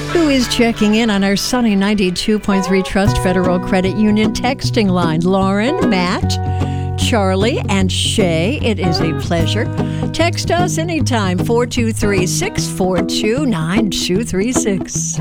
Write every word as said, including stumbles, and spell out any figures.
Who is checking in on our sunny ninety-two point three Trust Federal Credit Union texting line? Lauren, Matt, Charlie, and Shay. It is a pleasure. Text us anytime, four two three, six four two, nine two three six.